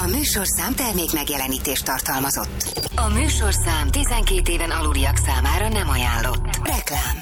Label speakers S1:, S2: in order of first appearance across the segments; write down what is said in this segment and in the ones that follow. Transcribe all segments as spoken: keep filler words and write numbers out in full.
S1: A műsorszám termék megjelenítést tartalmazott. A műsorszám tizenkét éven aluliak számára nem ajánlott. Reklám.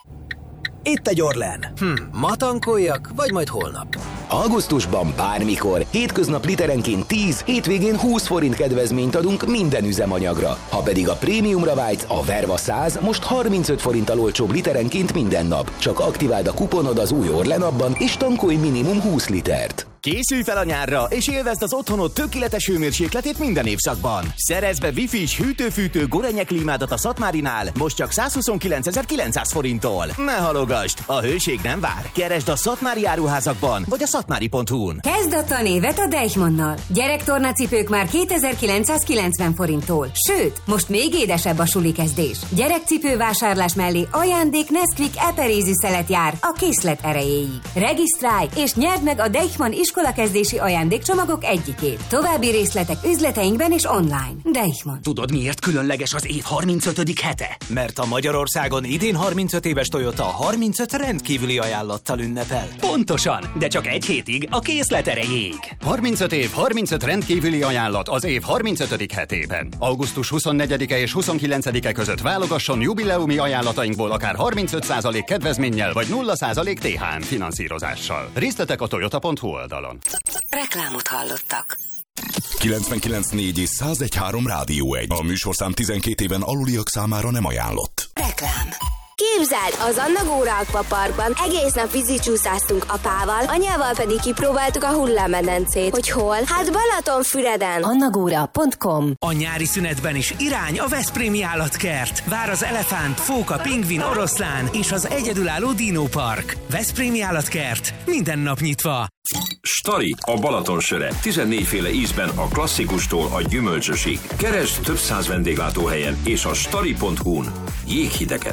S2: Itt egy Orlen. Hm, ma tankoljak, vagy majd holnap?
S3: Augusztusban bármikor, hétköznap literenként tíz, hétvégén húsz forint kedvezményt adunk minden üzemanyagra. Ha pedig a prémiumra vágysz, a Verva száz most harmincöt forinttal olcsóbb literenként minden nap. Csak aktiváld a kuponod az új Orlen appban, és tankolj minimum húsz litert.
S4: Készülj fel a nyárra, és élvezd az otthonod tökéletes hőmérsékletét minden évszakban. Szerezd be Wi-Fi-s hűtő-fűtő Gorenje klímádat a Szatmárinál, most csak százhuszonkilencezer-kilencszáz forinttól. Ne halogasd, a hőség nem vár. Keresd a Szatmári áruházakban, vagy a szatmári pont hu-n.
S5: Kezd a tanévet a Deichmannnal. Gyerektornacipők már kétezer-kilencszázkilencven forinttól. Sőt, most még édesebb a suli kezdés. Gyerekcipő vásárlás mellé ajándék Nesquik eperézi szelet jár a készlet erejéig. Regisztrálj, és nyerd meg a Deichmann iskolakezdési ajándékcsomagok egyikét. További részletek üzleteinkben és online. Deichmann.
S2: Tudod, miért különleges az év harmincötödik hete? Mert a Magyarországon idén harmincöt éves Toyota harmincöt rendkívüli ajánlattal ünnepel. Pontosan, de csak egy hétig a készlet erejéig.
S6: harmincöt év, harmincöt rendkívüli ajánlat az év harmincötödik hetében. augusztus huszonnegyedike és huszonkilencedike között válogasson jubileumi ajánlatainkból akár harmincöt százalék kedvezménnyel vagy nulla százalék té há em finanszírozással. Részletek a toyota pont hu oldalon.
S1: Reklámot hallottak.
S7: kilencvenkilenc négy és száz egy három Rádió egy. A műsorszám tizenkét éven aluliak számára nem ajánlott.
S1: Reklám.
S8: Képzeld, az Anna Góra Aquaparkban egész nap vízicsúszáztunk apával, anyával pedig kipróbáltuk a hullámmedencét. Hogy hol? Hát Balatonfüreden.
S5: annagóra pont com.
S2: A nyári szünetben is irány a Veszprémi Állatkert. Vár az elefánt, fóka, pingvin, oroszlán és az egyedülálló dinópark. Veszprémi Állatkert. Minden nap nyitva.
S9: Stari, a Balaton söre. tizennégyféle ízben a klasszikustól a gyümölcsösig. Keresd több száz vendéglátóhelyen és a stari pont hu-n. Jéghidegen.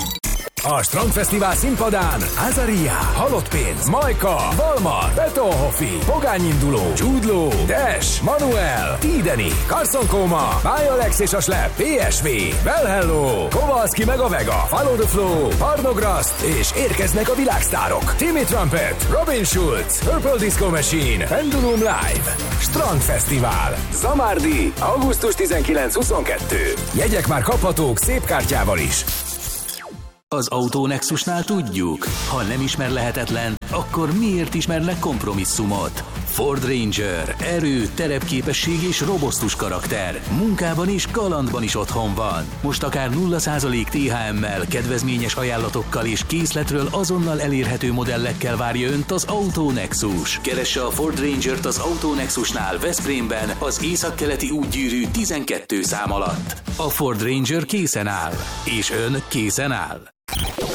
S10: A Strandfesztivál színpadán Azaria, Halottpénz, Majka, Valmar, Betonhoffi, Pogányinduló, Csúdló, Dash, Manuel, Tideni, Carson Koma, Bajalex és a Slap, pé es vé, Well Hello, Kowalski meg a Vega, Follow the Flow, Parnograszt, és érkeznek a világsztárok. Timmy Trumpet, Robin Schulz, Purple Disco Machine, Pendulum Live. Strandfesztivál. Zamárdi, augusztus tizenkilenc-huszonkettő. Jegyek már kaphatók szép kártyával is.
S11: Az Autonexusnál tudjuk, ha nem ismer lehetetlen, akkor miért ismernek kompromisszumot? Ford Ranger. Erő, terepképesség és robosztus karakter. Munkában és kalandban is otthon van. Most akár nulla százalék té há emmel, kedvezményes ajánlatokkal és készletről azonnal elérhető modellekkel várja önt az Autonexus. Keresse a Ford Rangert az Autonexusnál Veszprémben az északkeleti útgyűrű tizenkettő szám alatt. A Ford Ranger készen áll. És ön készen áll.